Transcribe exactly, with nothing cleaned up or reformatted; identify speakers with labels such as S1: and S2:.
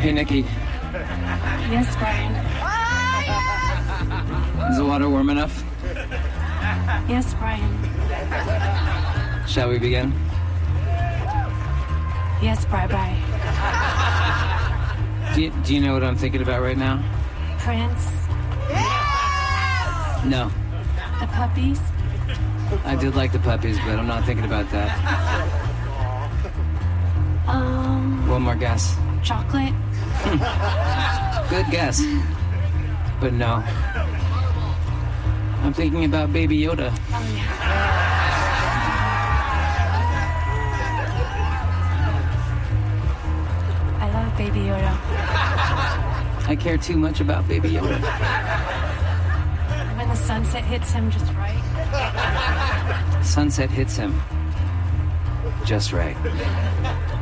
S1: Hey, Nikki.
S2: Yes, Brian.
S1: Is the water warm enough?
S2: Yes, Brian.
S1: Shall we begin?
S2: Yes, bye-bye.
S1: Do you, do you know what I'm thinking about right now?
S2: Prince.
S1: No.
S2: The puppies.
S1: I did like the puppies, but I'm not thinking about that.
S2: Um...
S1: One more guess.
S2: Chocolate.
S1: Good guess. But no. I'm thinking about Baby Yoda.
S2: Oh, yeah. I love Baby Yoda.
S1: I care too much about Baby Yoda.
S2: When the sunset hits him just right.
S1: Sunset hits him just right.